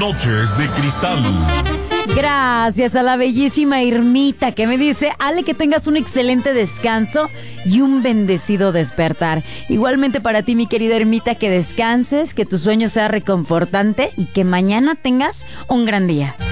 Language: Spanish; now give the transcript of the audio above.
Noches de Cristal. Gracias a la bellísima Irmita que me dice: Ale, que tengas un excelente descanso y un bendecido despertar. Igualmente para ti, mi querida Irmita, que descanses, que tu sueño sea reconfortante y que mañana tengas un gran día.